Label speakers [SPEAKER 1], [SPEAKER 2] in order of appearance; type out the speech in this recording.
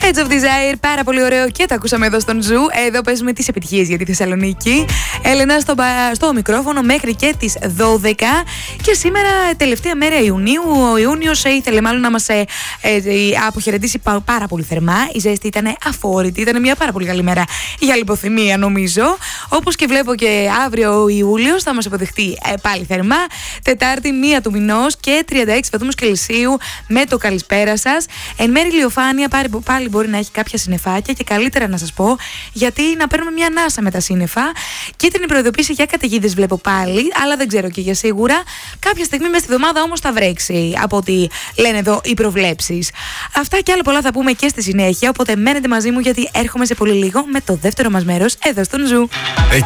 [SPEAKER 1] Edge of Desire, πάρα πολύ ωραίο και το ακούσαμε εδώ στον Ζου. Εδώ παίζουμε τις επιτυχίες για τη Θεσσαλονίκη. Έλενα στο μικρόφωνο μέχρι και τις 12. Και σήμερα, τελευταία μέρα Ιουνίου. Ο Ιούνιος ήθελε μάλλον να μας αποχαιρετήσει πάρα πολύ θερμά. Η ζέστη ήταν αφόρητη. Ήταν μια πάρα πολύ καλή μέρα για λιποθυμία, νομίζω. Όπως και βλέπω και αύριο ο Ιούλιος θα μας υποδεχτεί πάλι θερμά. Τετάρτη, 1 του μηνός και 36 βαθμούς Κελσίου με το καλησπέρα σας. Εν μέρει ηλιοφάνεια, πάλι μπορεί να έχει κάποια συννεφάκια και καλύτερα να σας πω, γιατί να παίρνουμε μια ανάσα με τα σύννεφα. Κίτρινη προειδοποίηση για καταιγίδες βλέπω πάλι, αλλά δεν ξέρω και για σίγουρα. Κάποια στιγμή μες στη εβδομάδα όμως θα βρέξει, από ό,τι λένε εδώ οι προβλέψεις. Αυτά και άλλα πολλά θα πούμε και στη συνέχεια, οπότε μένετε μαζί μου γιατί έρχομαι σε πολύ λίγο με το δεύτερο μας μέρος εδώ στον Ζου.